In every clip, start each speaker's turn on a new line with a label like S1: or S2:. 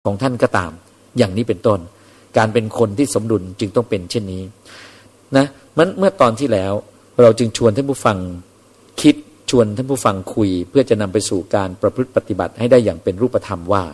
S1: ของท่านก็ตามอย่างนี้เป็นต้นการเป็นคนที่สมดุลจึงต้องเป็นเช่นนี้นะเมื่อตอนที่แล้วเราจึงชวนท่านผู้ฟังคิดชวนท่านผู้ฟังคุยเพื่อจะนำไปสู่การประพฤติปฏิบัติให้ได้อย่างเป็นรูปธรรมว่า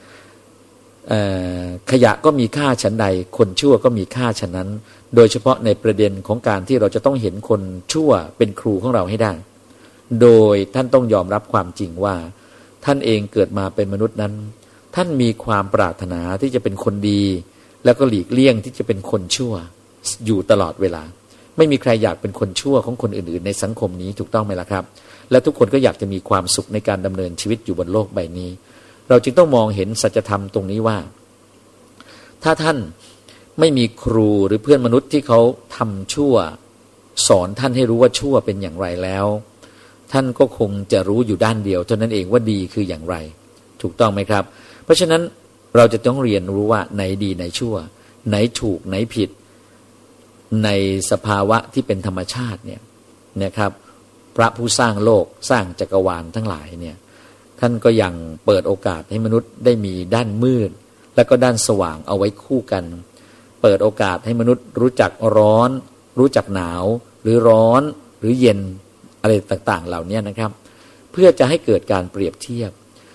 S1: ขยะก็มีค่าฉันใดคนชั่วก็มีค่าฉะนั้นโดยเฉพาะในประเด็นของการที่เราจะต้องเห็นคนชั่วเป็นครูของเราให้ได้โดยท่านต้องยอมรับความจริงว่าท่านเองเกิดมาเป็นมนุษย์นั้นท่านมีความปรารถนาที่จะเป็นคนดีแล้วก็หลีกเลี่ยงที่จะเป็นคนชั่วอยู่ตลอดเวลาไม่มีใครอยากเป็นคนชั่วของคนอื่นๆในสังคมนี้ถูกต้องไหมล่ะครับและทุกคนก็อยากจะมีความสุขในการดำเนินชีวิตอยู่บนโลกใบนี้เราจึงต้องมองเห็นสัจธรรมตรงนี้ว่าถ้าท่านไม่มีครูหรือเพื่อนมนุษย์ที่เขาทำชั่วสอนท่านให้รู้ว่าชั่วเป็นอย่างไรแล้วท่านก็คงจะรู้อยู่ด้านเดียวเท่านั้นเองว่าดีคืออย่างไรถูกต้องไหมครับเพราะฉะนั้นเราจะต้องเรียนรู้ว่าไหนดีไหนชั่วไหนถูกไหนผิดในสภาวะที่เป็นธรรมชาติเนี่ยนะครับพระผู้สร้างโลกสร้างจักรวาลทั้งหลายเนี่ยท่านก็ยังเปิดโอกาสให้มนุษย์ได้มีด้านมืดและก็ด้านสว่างเอาไว้คู่กันเปิดโอกาสให้มนุษย์รู้จักร้อนรู้จักหนาวหรือร้อนหรือเย็นอะไรต่างๆเหล่านี้นะครับเพื่อจะให้เกิดการเปรียบเทียบ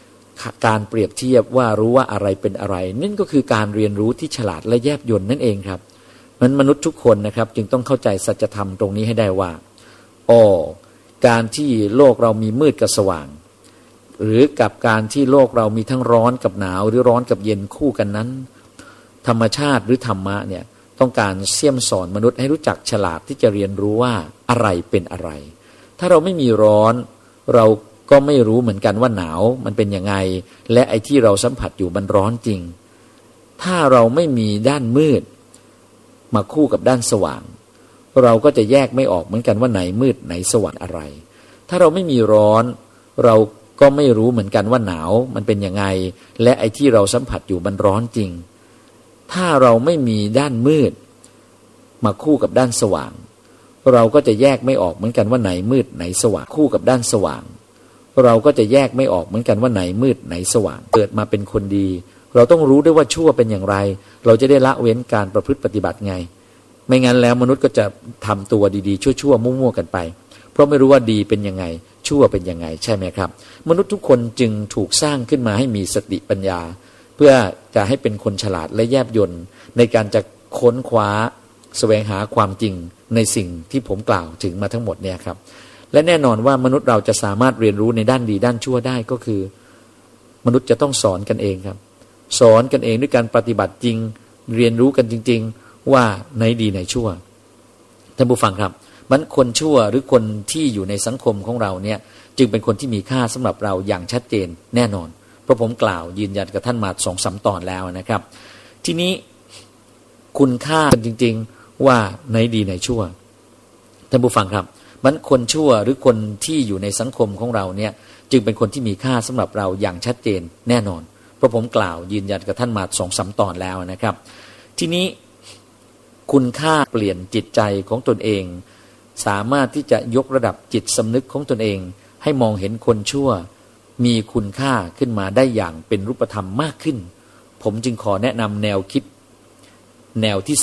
S1: ว่ารู้ว่าอะไรเป็นอะไรนั่นก็คือการเรียนรู้ที่ฉลาดและแยบยลนั่นเองครับมนุษย์ทุกคนนะครับจึงต้องเข้าใจสัจธรรมตรงนี้ให้ได้ว่าการที่โลกเรามีมืดกับสว่างหรือกับการที่โลกเรามีทั้งร้อนกับหนาวหรือร้อนกับเย็นคู่กันนั้นธรรมชาติหรือธรรมะเนี่ยต้องการเสี่ยมสอนมนุษย์ให้รู้จักฉลาดที่จะเรียนรู้ว่าอะไรเป็นอะไรถ้าเราไม่มีร้อนเราก็ไม่รู้เหมือนกันว่าหนาวมันเป็นยังไงและไอ้ที่เราสัมผัสอยู่มันร้อนจริงถ้าเราไม่มีด้านมืดมาคู่กับด้านสว่างเราก็จะแยกไม่ออกเหมือนกันว่าไหนมืดไหนสว่างอะไรถ้าเราไม่มีร้อนเราก็ไม่รู้เหมือนกันว่าหนาวมันเป็นยังไงและไอ้ที่เราสัมผัสอยู่มันร้อนจริงถ้าเราไม่มีด้านมืดมาคู่กับด้านสว่างเราก็จะแยกไม่ออกเหมือนกันว่าไหนมืดไหนสว่างคู่กับด้านสว่างเราก็จะแยกไม่ออกเหมือนกันว่าไหนมืดไหนสว่างเกิดมาเป็นคนดีเราต้องรู้ด้วยว่าชั่วเป็นอย่างไรเราจะได้ละเว้นการประพฤติปฏิบัติไงไม่งั้นแล้วมนุษย์ก็จะทำตัวดีๆชั่วๆมั่วๆกันไปเพราะไม่รู้ว่าดีเป็นยังไงชั่วเป็นยังไงใช่ไหมครับมนุษย์ทุกคนจึงถูกสร้างขึ้นมาให้มีสติปัญญาเพื่อจะให้เป็นคนฉลาดและแยบยลในการจะค้นคว้าแสวงหาความจริงในสิ่งที่ผมกล่าวถึงมาทั้งหมดเนี่ยครับและแน่นอนว่ามนุษย์เราจะสามารถเรียนรู้ในด้านดีด้านชั่วได้ก็คือมนุษย์จะต้องสอนกันเองครับสอนกันเองด้วยการปฏิบัติจริงเรียนรู้กันจริงๆว่าไหนดีไหนชั่วท่านผู้ฟังครับมันคนชั่วหรือคนที่อยู่ในสังคมของเราเนี่ยจึงเป็นคนที่มีค่าสำหรับเราอย่างชัดเจนแน่นอนเพราะผมกล่าวยืนยันกับท่านมา 2-3 ตอนแล้วนะครับทีนี้คุณค่ากันจริงๆว่าไหนดีไหนชั่วท่านผู้ฟังครับมันคนชั่วหรือคนที่อยู่ในสังคมของเราเนี่ยจึงเป็นคนที่มีค่าสำหรับเราอย่างชัดเจนแน่นอนเพราะผมกล่าวยืนยันกับท่านมา 2-3 ตอนแล้วนะครับทีนี้คุณค่าเปลี่ยนจิตใจของตนเองสามารถที่จะยกระดับจิตสำนึกของตนเองให้มองเห็นคนชั่วมีคุณค่าขึ้นมาได้อย่างเป็นรูปธรรมมากขึ้นผมจึงขอแนะนำแนวคิดแนวที่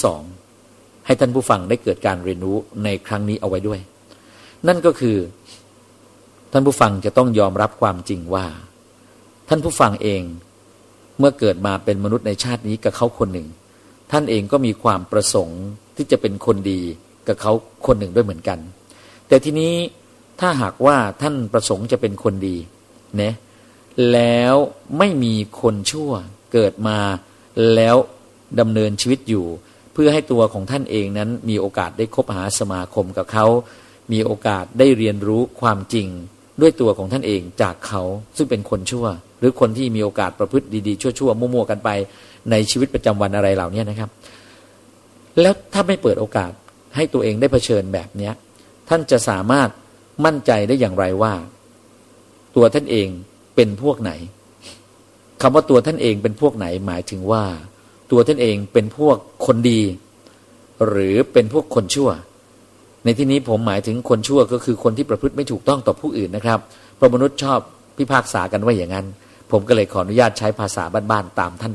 S1: 2ให้ท่านผู้ฟังได้เกิดการเรียนรู้ในครั้งนี้เอาไว้ด้วยนั่นก็คือท่านผู้ฟังจะต้องยอมรับความจริงว่าท่านผู้ฟังเองเมื่อเกิดมาเป็นมนุษย์ในชาตินี้กับเขาคนหนึ่งท่านเองก็มีความประสงค์ที่จะเป็นคนดีกับเขาคนหนึ่งด้วยเหมือนกันแต่ทีนี้ถ้าหากว่าท่านประสงค์จะเป็นคนดีนะแล้วไม่มีคนชั่วเกิดมาแล้วดำเนินชีวิตอยู่เพื่อให้ตัวของท่านเองนั้นมีโอกาสได้คบหาสมาคมกับเขามีโอกาสได้เรียนรู้ความจริงด้วยตัวของท่านเองจากเขาซึ่งเป็นคนชั่วหรือคนที่มีโอกาสประพฤติดีๆชั่วๆมั่วๆกันไปในชีวิตประจำวันอะไรเหล่านี้นะครับแล้วถ้าไม่เปิดโอกาสให้ตัวเองได้เผชิญแบบนี้ท่านจะสามารถมั่นใจได้อย่างไรว่าตัวท่านเองเป็นพวกไหนคำว่าตัวท่านเองเป็นพวกไหนหมายถึงว่าตัวท่านเองเป็นพวกคนดีหรือเป็นพวกคนชั่วในที่นี้ผมหมายถึงคนชั่วก็คือคนที่ประพฤติไม่ถูกต้องต่อผู้อื่นนะครับเพราะมนุษย์ชอบพิพากษากันว่าอย่างนั้นผมก็เลยขออนุญาตใช้ภาษาบ้านๆตามท่าน